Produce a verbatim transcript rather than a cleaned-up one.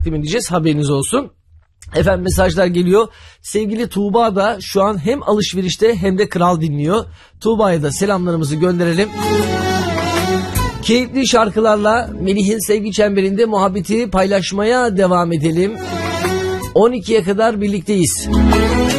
edeceğiz, haberiniz olsun. Efendim mesajlar geliyor. Sevgili Tuğba da şu an hem alışverişte hem de Kral dinliyor. Tuğba'ya da selamlarımızı gönderelim. Keyifli şarkılarla Melih'in sevgi çemberinde muhabbeti paylaşmaya devam edelim. on ikiye kadar birlikteyiz.